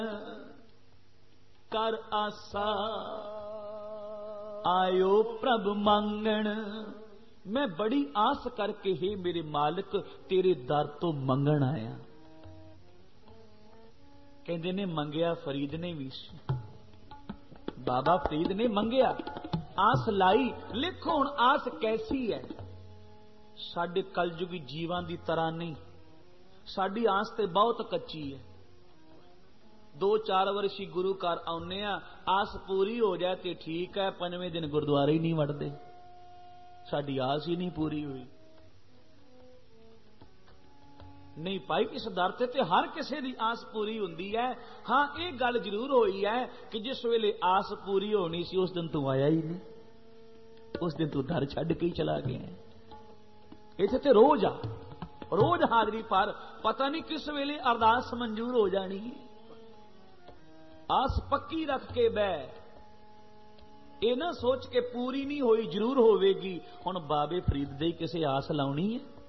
कर आसा आयो प्रभ मंगण। मैं बड़ी आस करके ही मेरे मालिक तेरे दर तो मंगण आया। कहते ने मंगया फरीद ने भी, बाबा फरीद ने मंगया, आस लाई। लिखो हुण आस कैसी है। साडे कलयुगी जीवां दी तरह नहीं, साडी आस ते बहुत कच्ची है। 2-4 वर्षी गुरु घर आउने आ, आस पूरी हो जाए तो ठीक है, 5वें दिन गुरुद्वारे ही नहीं वड़ते। साडी आस ही नहीं पूरी हुई। नहीं भाई, इस दर ते हर किसी की आस पूरी हुंदी है। हाँ, ये गल जरूर हुई है कि जिस वेले आस पूरी होनी सी उस दिन तू आया ही नहीं, उस दिन तू दर छड्ड के ही चला गया। इत्थे ते रोज आ, रोज हाजरी पर पता नहीं किस वेले अरदास मंजूर हो जानी है। आस पक्की रख के बह, ये ना सोच के पूरी नहीं होई जरूर होवेगी। हुण बाबे फरीद दे किसी आस लाउनी है।